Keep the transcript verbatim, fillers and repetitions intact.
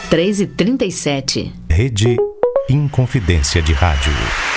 três e trinta e sete. Rede Inconfidência de Rádio.